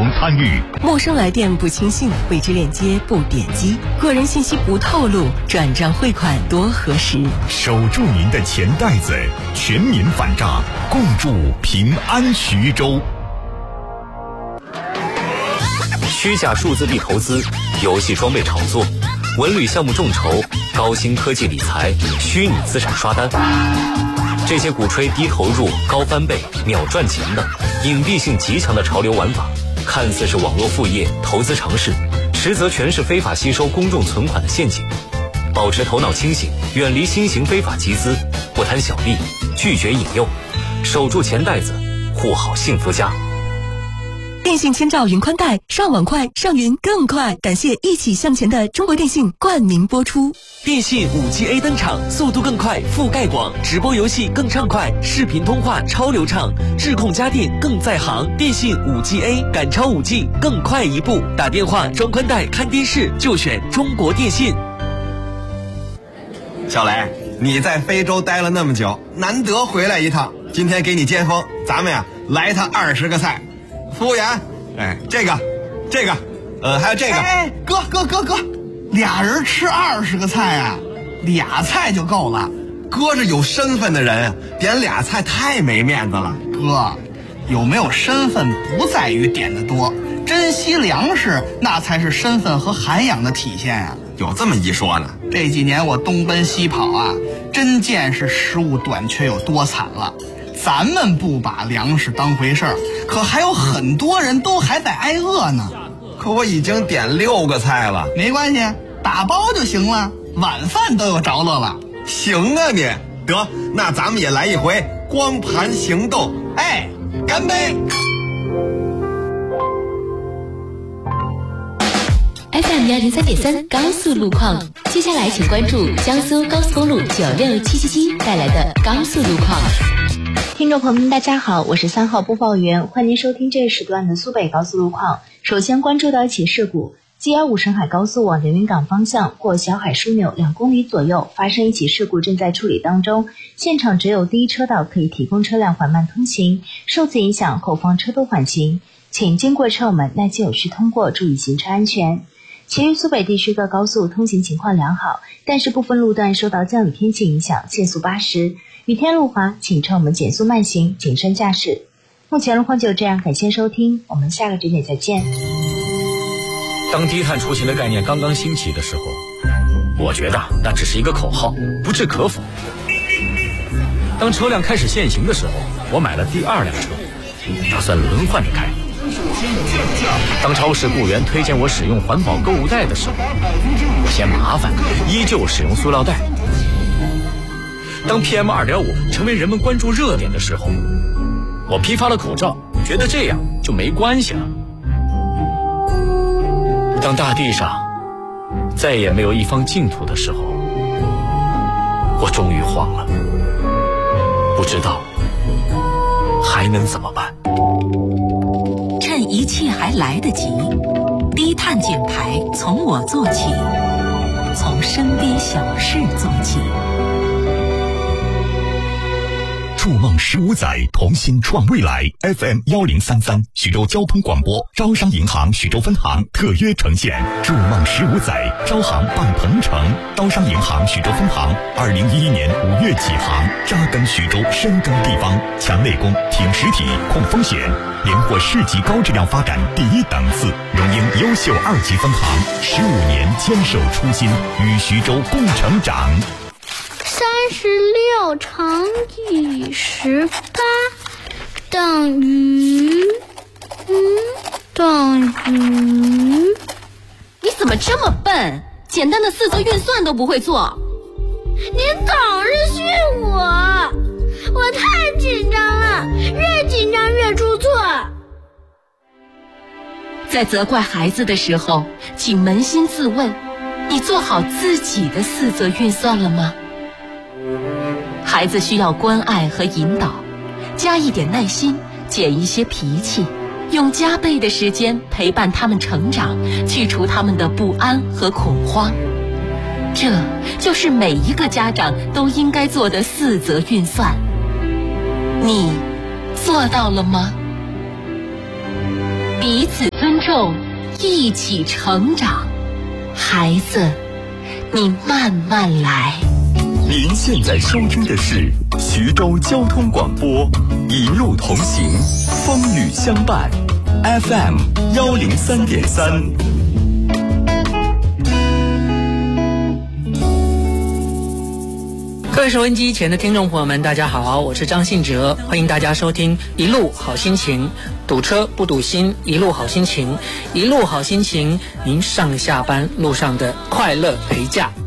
参与。 陌生来电不轻信，未知链接不点击，个人信息不透露，转账汇款多核实。 守住您的钱袋子，全民反诈，共筑平安徐州。 虚假数字币投资、游戏装备炒作、文旅项目众筹、高新科技理财、虚拟资产刷单，这些鼓吹低投入、高翻倍、秒赚钱的隐蔽性极强的潮流玩法，看似是网络副业、投资尝试，实则全是非法吸收公众存款的陷阱。保持头脑清醒，远离新型非法集资，不贪小利，拒绝引诱，守住钱袋子，护好幸福家。 电信千兆云宽带，上网快，上云更快。感谢一起向前的中国电信冠名播出。 电信 5G A 登场，速度更快，覆盖广，直播游戏更畅快，视频通话超流畅，智控家电更在行。电信 5G A 赶超 5G， 更快一步。打电话装宽带看电视就选中国电信。 小雷，你在非洲待了那么久，难得回来一趟，今天给你接风，咱们呀来他20个菜。服务员，这个，还有这个。 哥，俩人吃20个菜啊，俩菜就够了。 哥是有身份的人，点俩菜太没面子了。 哥，有没有身份不在于点的多，珍惜粮食那才是身份和涵养的体现啊。 有这么一说呢。 这几年我东奔西跑啊，真见识食物短缺有多惨了。咱们不把粮食当回事儿，可还有很多人都还在挨饿呢。 可我已经点6个菜了。 没关系，打包就行了，晚饭都有着落了。 行啊你，得，那咱们也来一回光盘行动。干杯 ！FM 103.3高速路况，接下来请关注江苏高速公路96777带来的高速路况。 听众朋友们，大家好，我是3号播报员，欢迎收听这一时段的苏北高速路况。首先关注到一起事故，G15沈海高速往连云港方向过小海枢纽2公里左右发生一起事故，正在处理当中，现场只有第一车道可以提供车辆缓慢通行，受此影响后方车都缓行，请经过车友们耐心有序通过，注意行车安全。其余苏北地区各高速通行情况良好，但是部分路段受到降雨天气影响，限速80，雨天路滑，请车友们减速慢行，谨慎驾驶。目前路况就这样，感谢收听，我们下个节点再见。 当低碳出行的概念刚刚兴起的时候，我觉得那只是一个口号，不置可否。当车辆开始限行的时候，我买了第2辆车，打算轮换着开。当超市雇员推荐我使用环保购物袋的时候，我嫌麻烦，依旧使用塑料袋。当 PM2.5 成为人们关注热点的时候，我批发了口罩，觉得这样就没关系了。当大地上再也没有一方净土的时候，我终于慌了，不知道还能怎么办。 趁一切还来得及，低碳减排从我做起，从身边小事做起。 筑梦15载，同心创未来。FM 1033，徐州交通广播，招商银行徐州分行特约呈现。筑梦15载，招行办鹏程。招商银行徐州分行2011年5月起航，扎根徐州，深耕地方，强内功，挺实体，控风险，连获市级高质量发展第1档次，荣膺优秀2级分行，15年坚守初心，与徐州共成长。 36乘以18等于你怎么这么笨？简单的4则运算都不会做。 您总是训我太紧张了，越紧张越出错。 在责怪孩子的时候，请扪心自问，你做好自己的4则运算了吗？孩子需要关爱和引导，加一点耐心，减一些脾气，用加倍的时间陪伴他们成长，去除他们的不安和恐慌。这就是每一个家长都应该做的4则运算。你做到了吗？彼此尊受，一起成长。孩子，你慢慢来。 您现在收听的是徐州交通广播，一路同行，风雨相伴 ，FM 103.3。 各位收音机前的听众朋友们，大家好，我是张信哲，欢迎大家收听一路好心情，堵车不堵心，一路好心情，一路好心情，您上下班路上的快乐陪驾。